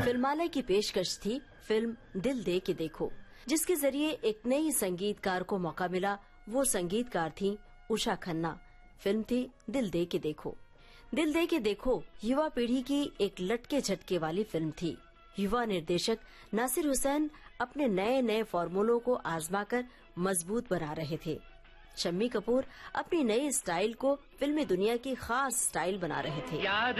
फिल्मालय की पेशकश थी फिल्म दिल दे के देखो, जिसके जरिए एक नई संगीतकार को मौका मिला। वो संगीतकार थी उषा खन्ना। फिल्म थी दिल दे के देखो। दिल दे के देखो युवा पीढ़ी की एक लटके झटके वाली फिल्म थी। युवा निर्देशक नासिर हुसैन अपने नए नए फॉर्मूलों को आजमाकर मजबूत बना रहे थे। शम्मी कपूर अपनी नई स्टाइल को फिल्मी दुनिया की खास स्टाइल बना रहे थे। याद